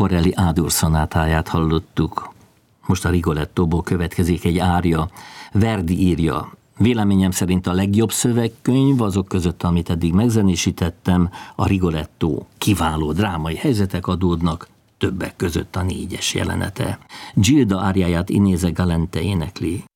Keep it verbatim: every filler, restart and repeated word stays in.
Corelli A-dur szonátáját hallottuk. Most a Rigolettóból következik egy ária. Verdi írja. Véleményem szerint a legjobb szövegkönyv azok között, amit eddig megzenésítettem, a Rigolettó. Kiváló drámai helyzetek adódnak, többek között a négyes jelenete. Gilda áriáját Inéze Galante énekli.